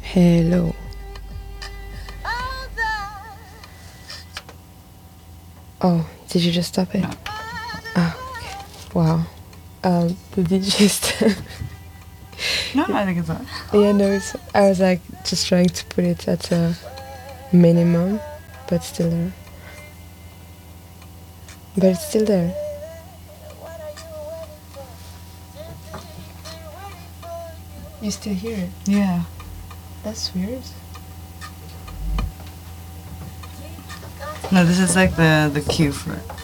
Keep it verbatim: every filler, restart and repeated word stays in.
Hello. Oh, did you just stop it? No. Ah, okay. Wow. Um, did you just... No, I think it's on. Yeah, no, it's, I was like just trying to put it at a minimum, but still there. But it's still there. You still hear it? Yeah. That's weird. No, this is like the the cue for it.